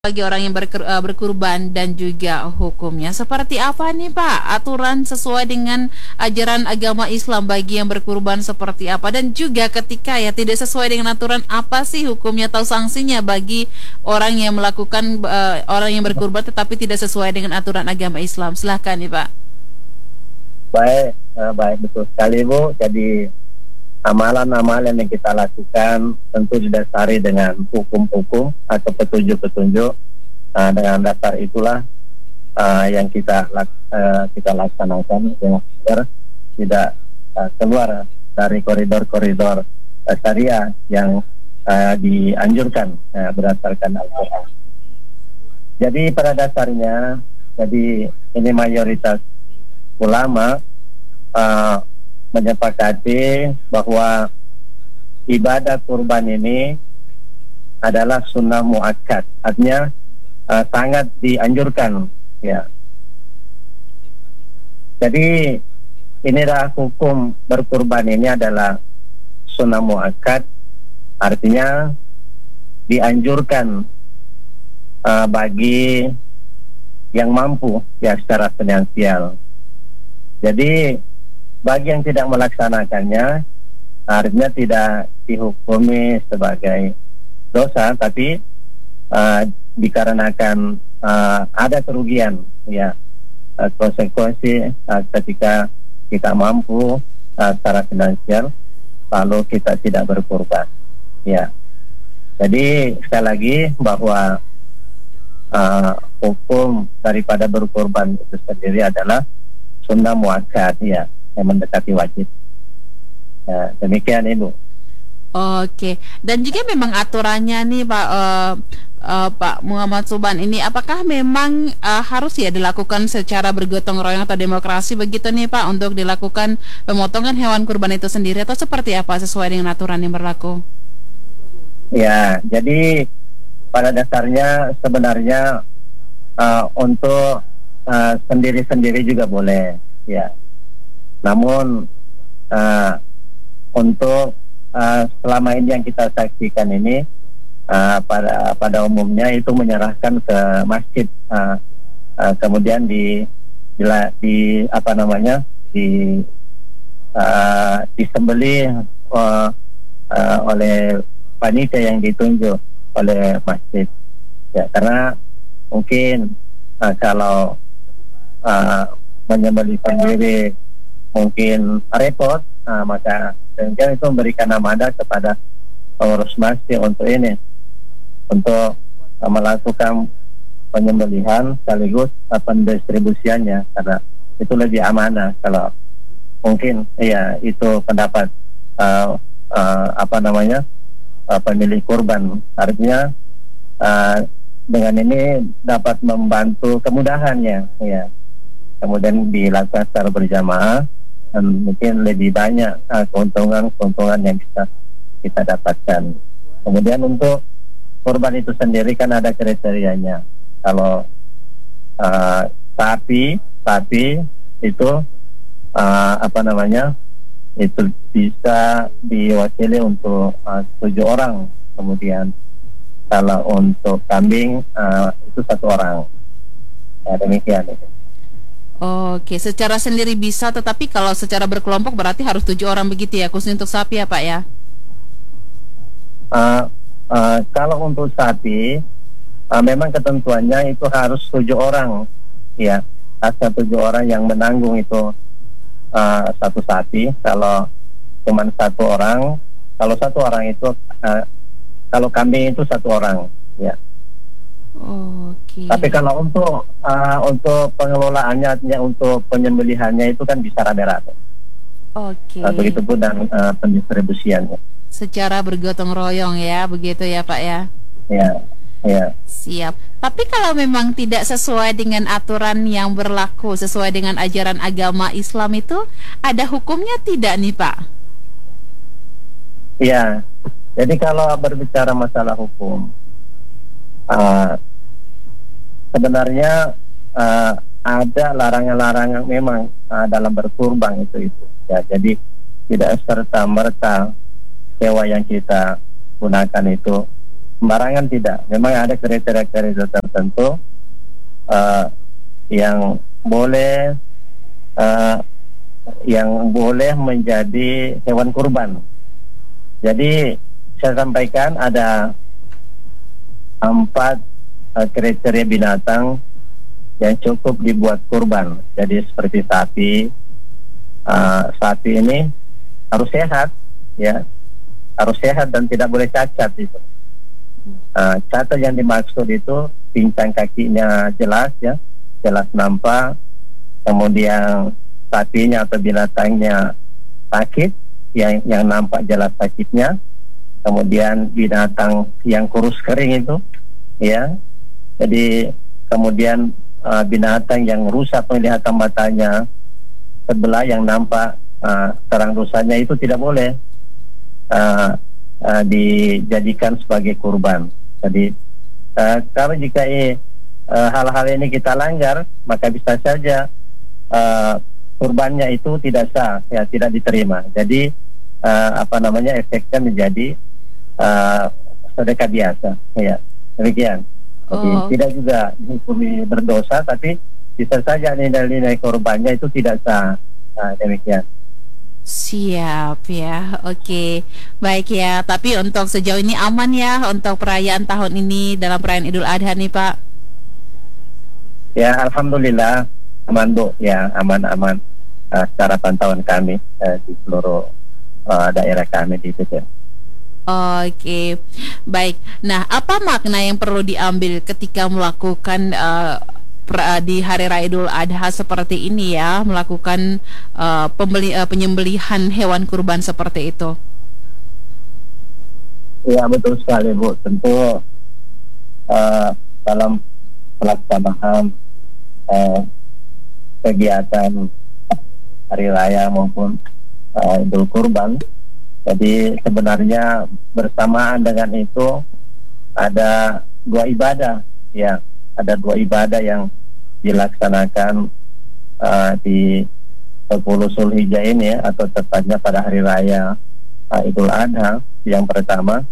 bagi orang yang berkurban dan juga hukumnya. Seperti apa nih Pak aturan sesuai dengan ajaran agama Islam bagi yang berkurban seperti apa, dan juga ketika ya tidak sesuai dengan aturan, apa sih hukumnya atau sanksinya bagi orang yang melakukan orang yang berkurban tetapi tidak sesuai dengan aturan agama Islam. Silahkan nih Pak. Baik, baik, betul sekali Bu. Jadi amalan-amalan yang kita lakukan tentu didasari dengan hukum-hukum atau petunjuk-petunjuk. Dengan dasar itulah yang kita laksanakan dengan agar tidak keluar dari koridor-koridor syariah yang dianjurkan berdasarkan Al-Quran. Jadi pada dasarnya, jadi ini mayoritas ulama menyepakati bahwa ibadah kurban ini adalah sunnah muakkad, artinya sangat dianjurkan, ya. Jadi inilah hukum berkurban ini adalah sunnah muakkad, artinya dianjurkan bagi yang mampu ya secara finansial. Jadi bagi yang tidak melaksanakannya artinya tidak dihukumi sebagai dosa, tapi dikarenakan ada kerugian ya, konsekuensi ketika kita mampu secara finansial lalu kita tidak berkurban ya. Jadi sekali lagi bahwa hukum daripada berkurban itu sendiri adalah sunnah muakkad ya, yang mendekati wajib. Ya, demikian Ibu. Oke, dan juga memang aturannya nih Pak Muhammad Subhan ini, apakah memang harus ya dilakukan secara bergotong royong atau demokrasi begitu nih Pak untuk dilakukan pemotongan hewan kurban itu sendiri, atau seperti apa sesuai dengan aturan yang berlaku? Ya, jadi pada dasarnya sebenarnya untuk sendiri-sendiri juga boleh ya. Namun untuk selama ini yang kita saksikan ini pada umumnya itu menyerahkan ke masjid, kemudian disembelih oleh panitia yang ditunjuk oleh masjid ya, karena mungkin kalau menyembelih sendiri mungkin repot, maka mungkin itu memberikan amanah kepada pengurus masjid untuk melakukan penyembelihan sekaligus pendistribusiannya, karena itu lebih amanah. Kalau mungkin ya itu pendapat pemilik kurban, artinya dengan ini dapat membantu kemudahannya ya, kemudian dilakukan secara berjamaah dan mungkin lebih banyak keuntungan yang bisa kita dapatkan. Kemudian untuk kurban itu sendiri kan ada kriterianya. Kalau sapi itu itu bisa diwakili untuk 7 orang. Kemudian kalau untuk kambing itu 1 orang. Ya, demikian itu. Oke, secara sendiri bisa, tetapi kalau secara berkelompok berarti harus 7 orang begitu ya, khusus untuk sapi ya Pak ya? Kalau untuk sapi memang ketentuannya itu harus 7 orang ya, asal 7 orang yang menanggung itu satu sapi. Kalau cuma 1 orang, kalau 1 orang itu kalau kambing itu 1 orang ya. Oke. Tapi kalau untuk pengelolaannya, untuk penyembelihannya itu kan bisa rame-rame. Oke. Begitupun dan pendistribusiannya. Secara bergotong royong ya, begitu ya Pak ya? Ya, ya. Siap. Tapi kalau memang tidak sesuai dengan aturan yang berlaku, sesuai dengan ajaran agama Islam, itu ada hukumnya tidak nih Pak? Ya, jadi kalau berbicara masalah hukum, sebenarnya ada larangan-larangan memang dalam berkurban itu ya. Jadi tidak serta merta hewan yang kita gunakan itu sembarangan tidak. Memang ada kriteria-kriteria tertentu yang boleh menjadi hewan kurban. Jadi saya sampaikan ada 4 kriteria binatang yang cukup dibuat kurban. Jadi seperti sapi. Sapi ini harus sehat, ya, harus sehat dan tidak boleh cacat itu. Cacat yang dimaksud itu pincang kakinya jelas, ya, jelas nampak. Kemudian sapinya atau binatangnya sakit, yang nampak jelas sakitnya. Kemudian binatang yang kurus kering itu, ya. Jadi kemudian binatang yang rusak penglihatan matanya sebelah yang nampak terang rusaknya itu tidak boleh dijadikan sebagai kurban. Jadi kalau jika hal-hal ini kita langgar, maka bisa saja kurbannya itu tidak sah, ya, tidak diterima. Jadi efeknya menjadi sedekah biasa, ya, demikian. Jadi tidak juga dihukumi berdosa, tapi bisa saja nilai-nilai korbannya itu tidak sah. Demikian. Siap ya, oke, baik ya. Tapi untuk sejauh ini aman ya untuk perayaan tahun ini dalam perayaan Idul Adha nih Pak? Ya, alhamdulillah aman Bu, ya, aman-aman secara pantauan kami di seluruh daerah kami di situ. Oke, baik. Nah, apa makna yang perlu diambil ketika melakukan di Hari Raya Idul Adha seperti ini ya, melakukan penyembelihan hewan kurban seperti itu? Ya, betul sekali Bu. Tentu dalam pelaksanaan kegiatan Hari Raya maupun Idul Kurban, jadi sebenarnya bersamaan dengan itu ada 2 ibadah, ya, ada 2 ibadah yang dilaksanakan di 10 Zulhijjah ini, ya, atau tepatnya pada Hari Raya Idul Adha. Yang pertama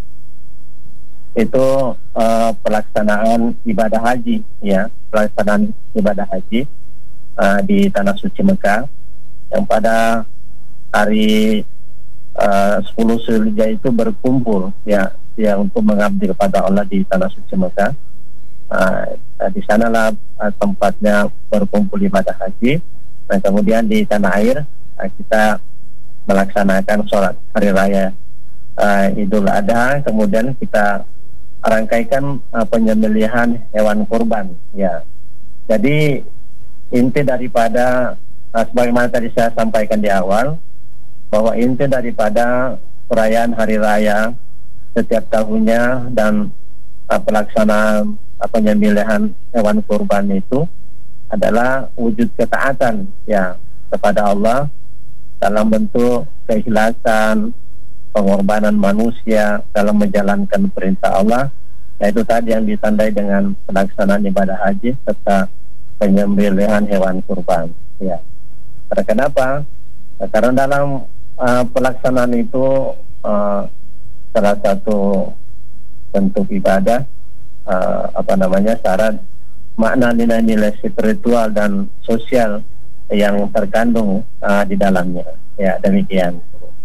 itu pelaksanaan ibadah haji, ya, pelaksanaan ibadah haji di Tanah Suci Mekah, yang pada hari 10 Zulhijjah itu berkumpul, ya, untuk mengabdi kepada Allah di Tanah Suci Mekah. Di sanalah tempatnya berkumpul ibadah haji. Dan kemudian di tanah air kita melaksanakan sholat Hari Raya Idul Adha. Kemudian kita rangkaikan penyembelihan hewan kurban, ya. Jadi inti daripada sebagaimana tadi saya sampaikan di awal, bahwa inti daripada perayaan Hari Raya setiap tahunnya dan pelaksanaan penyembelihan hewan kurban itu adalah wujud ketaatan, ya, kepada Allah dalam bentuk keikhlasan, pengorbanan manusia dalam menjalankan perintah Allah, yaitu tadi yang ditandai dengan pelaksanaan ibadah haji serta penyembelihan hewan kurban, ya. Kenapa? Karena dalam pelaksanaan itu salah satu bentuk ibadah, syarat makna nilai-nilai spiritual dan sosial yang terkandung di dalamnya, ya, demikian.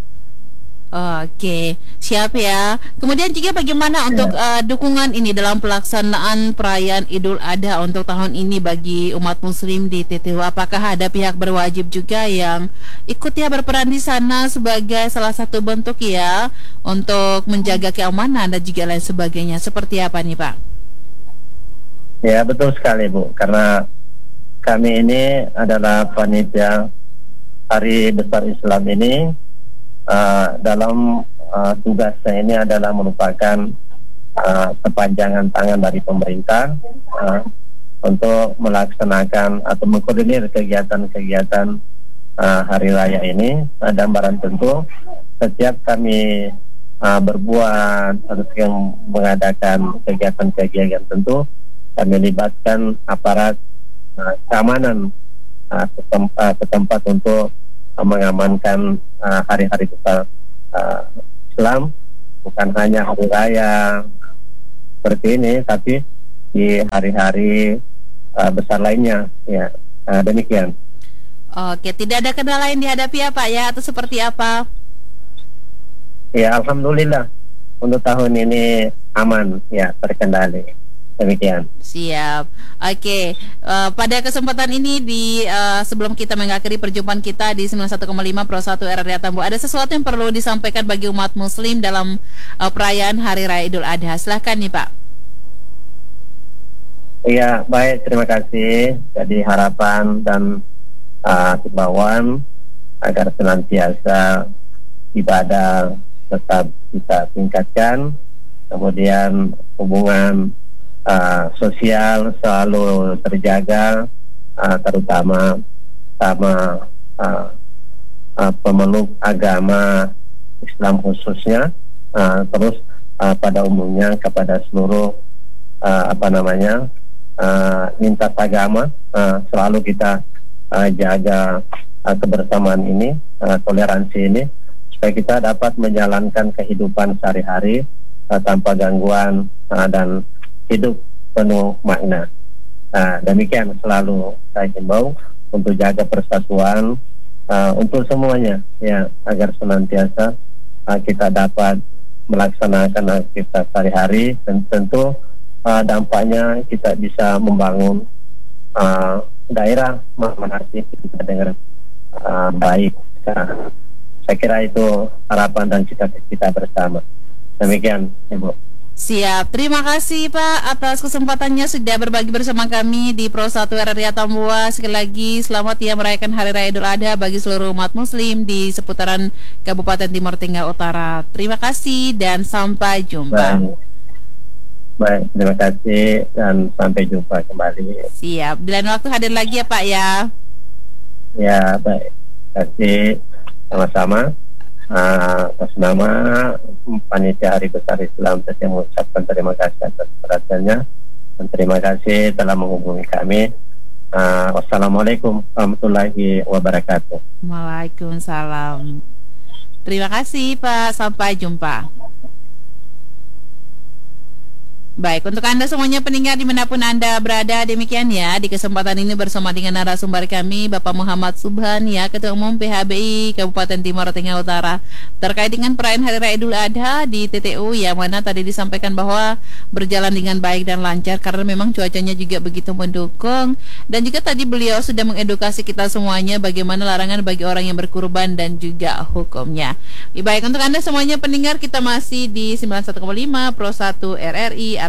Oke, siap ya. Kemudian juga bagaimana untuk dukungan ini dalam pelaksanaan perayaan Idul Adha untuk tahun ini bagi umat muslim di TTW? Apakah ada pihak berwajib juga yang ikut ya berperan di sana sebagai salah satu bentuk ya untuk menjaga keamanan dan juga lain sebagainya? Seperti apa nih Pak? Ya, betul sekali Bu, karena kami ini adalah panitia Hari Besar Islam ini. Dalam tugasnya ini adalah merupakan kepanjangan tangan dari pemerintah untuk melaksanakan atau mengkoordinir kegiatan-kegiatan Hari Raya ini. Dan barang tentu setiap kami berbuat atau mengadakan kegiatan-kegiatan, tentu kami libatkan aparat keamanan setempat untuk mengamankan hari-hari besar Islam, bukan hanya hari raya, seperti ini, tapi di hari-hari besar lainnya, ya. Demikian. Oke, tidak ada kendala yang dihadapi ya Pak ya, atau seperti apa? Ya, alhamdulillah untuk tahun ini aman, ya, terkendali. Demikian. Siap. Oke, pada kesempatan ini sebelum kita mengakhiri perjumpaan kita di 91,5 Pro 1 RRI Tambu, ada sesuatu yang perlu disampaikan bagi umat muslim dalam perayaan Hari Raya Idul Adha. Silahkan nih Pak. Iya, baik, terima kasih. Jadi harapan dan himbauan agar senantiasa ibadah tetap kita tingkatkan, kemudian hubungan sosial selalu terjaga, terutama sama pemeluk agama Islam khususnya, terus pada umumnya kepada seluruh lintas agama, selalu kita jaga kebersamaan ini, toleransi ini, supaya kita dapat menjalankan kehidupan sehari-hari tanpa gangguan dan hidup penuh makna. Demikian selalu saya himbau untuk jaga persatuan untuk semuanya, ya, agar senantiasa kita dapat melaksanakan aktivitas sehari-hari, dan tentu dampaknya kita bisa membangun daerah manasik kita dengan baik. Saya kira itu harapan dan cita-cita kita bersama. Demikian, Ibu. Siap, terima kasih Pak atas kesempatannya sudah berbagi bersama kami di Pro 1 RRI Tambua. Sekali lagi selamat ya merayakan Hari Raya Idul Adha bagi seluruh umat muslim di seputaran Kabupaten Timur Tengah Utara. Terima kasih dan sampai jumpa. Baik, terima kasih dan sampai jumpa kembali. Siap, dan waktu hadir lagi ya Pak ya. Ya, baik. Terima kasih sama-sama. Atas nama Panitia Hari Besar Islam, saya mengucapkan terima kasih atas perhatiannya dan terima kasih telah menghubungi kami. Wassalamualaikum warahmatullahi wabarakatuh. Waalaikumsalam. Terima kasih Pak, sampai jumpa. Baik, untuk Anda semuanya pendengar dimanapun Anda berada, demikian ya di kesempatan ini bersama dengan narasumber kami Bapak Muhammad Subhan, ya, Ketua Umum PHBI Kabupaten Timur Tengah Utara, terkait dengan perayaan Hari Raya Idul Adha di TTU, yang mana tadi disampaikan bahwa berjalan dengan baik dan lancar karena memang cuacanya juga begitu mendukung, dan juga tadi beliau sudah mengedukasi kita semuanya bagaimana larangan bagi orang yang berkurban dan juga hukumnya. Baik, untuk Anda semuanya pendengar, kita masih di 91,5 Pro 1 RRI